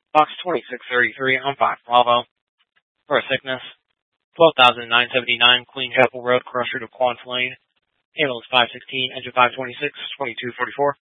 Box 2633 on 5 Bravo. For a sickness, 12,979 Queen Chapel Road, Crusher to Quant Lane. Ambulance 516, engine 526, 2244.